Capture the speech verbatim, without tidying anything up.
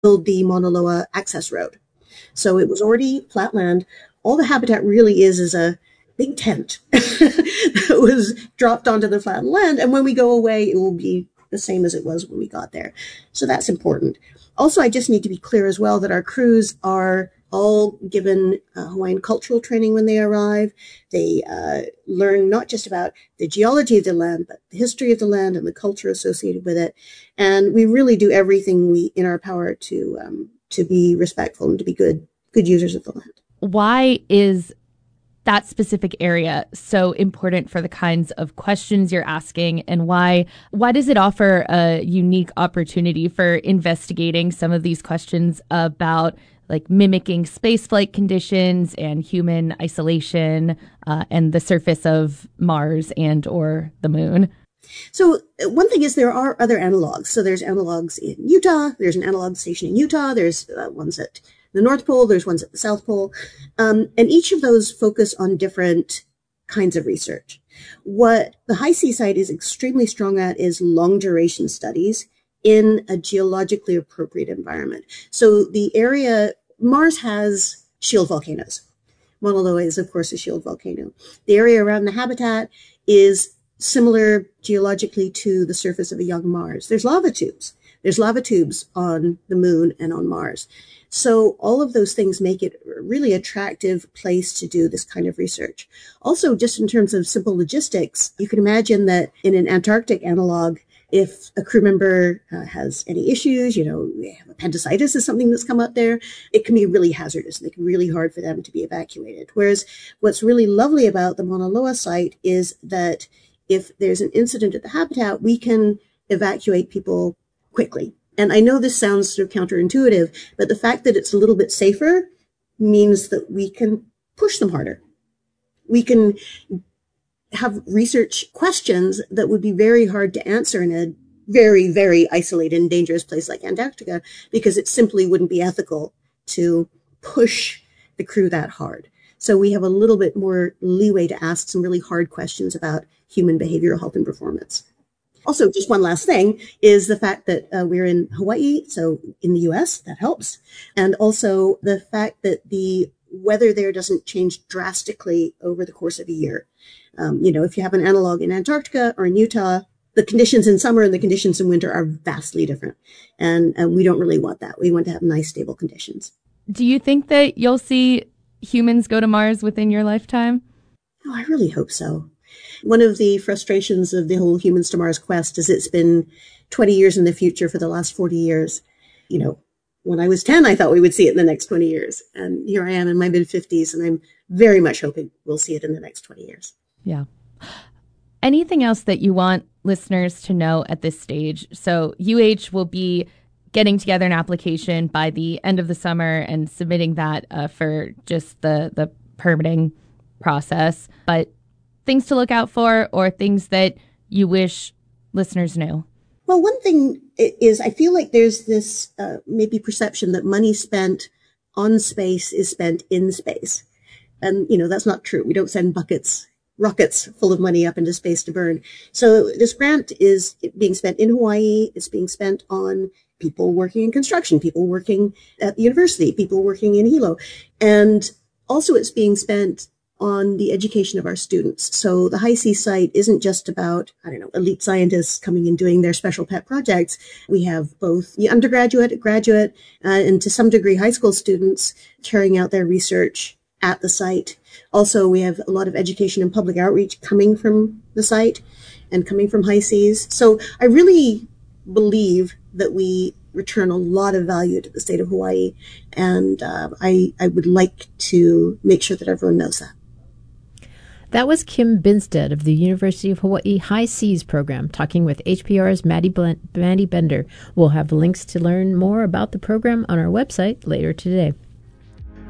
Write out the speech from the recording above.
build the Mauna Loa access road. So it was already flat land. All the habitat really is is a big tent that was dropped onto the flat land. And when we go away, it will be the same as it was when we got there. So that's important. Also, I just need to be clear as well that our crews are all given uh, Hawaiian cultural training when they arrive. They uh, learn not just about the geology of the land, but the history of the land and the culture associated with it. And we really do everything we in our power to um, to be respectful and to be good good users of the land. Why is that specific area so important for the kinds of questions you're asking, and why why does it offer a unique opportunity for investigating some of these questions about like mimicking spaceflight conditions and human isolation uh, and the surface of Mars and or the moon? So one thing is there are other analogs. So there's analogs in Utah. There's an analog station in Utah. There's uh, ones at the North Pole. There's ones at the South Pole. Um, and each of those focus on different kinds of research. What the Hi-C site is extremely strong at is long duration studies in a geologically appropriate environment. So the area, Mars has shield volcanoes. Mauna Loa is, of course, a shield volcano. The area around the habitat is similar geologically to the surface of a young Mars. There's lava tubes. There's lava tubes on the moon and on Mars. So all of those things make it a really attractive place to do this kind of research. Also, just in terms of simple logistics, you can imagine that in an Antarctic analog, if a crew member uh, has any issues, you know, they have appendicitis is something that's come up there, it can be really hazardous and it can be really hard for them to be evacuated. Whereas what's really lovely about the Mauna Loa site is that if there's an incident at the habitat, we can evacuate people quickly. And I know this sounds sort of counterintuitive, but the fact that it's a little bit safer means that we can push them harder. We can have research questions that would be very hard to answer in a very, very isolated and dangerous place like Antarctica, because it simply wouldn't be ethical to push the crew that hard. So we have a little bit more leeway to ask some really hard questions about human behavioral health and performance. Also, just one last thing is the fact that uh, we're in Hawaii, so in the U S, that helps. And also the fact that the weather there doesn't change drastically over the course of a year. Um, you know, if you have an analog in Antarctica or in Utah, the conditions in summer and the conditions in winter are vastly different. And, and we don't really want that. We want to have nice, stable conditions. Do you think that you'll see humans go to Mars within your lifetime? Oh, I really hope so. One of the frustrations of the whole Humans to Mars quest is it's been twenty years in the future for the last forty years. You know, when I was ten, I thought we would see it in the next twenty years. And here I am in my mid-fifties, and I'm very much hoping we'll see it in the next twenty years. Yeah. Anything else that you want listeners to know at this stage? So U H will be getting together an application by the end of the summer and submitting that uh, for just the, the permitting process. But things to look out for or things that you wish listeners knew? Well, one thing is I feel like there's this uh, maybe perception that money spent on space is spent in space. And, you know, that's not true. We don't send buckets, rockets full of money up into space to burn. So this grant is being spent in Hawaii. It's being spent on people working in construction, people working at the university, people working in Hilo. And also it's being spent on the education of our students. So the Hi-C site isn't just about, I don't know, elite scientists coming and doing their special pet projects. We have both the undergraduate, graduate, uh, and to some degree high school students carrying out their research at the site. Also, we have a lot of education and public outreach coming from the site and coming from Hi-C's. So I really believe that we return a lot of value to the state of Hawaii. And uh, I, I would like to make sure that everyone knows that. That was Kim Binstead of the University of Hawaii Hi-Seas program talking with H P R's Maddie, Bl- Maddie Bender. We'll have links to learn more about the program on our website later today.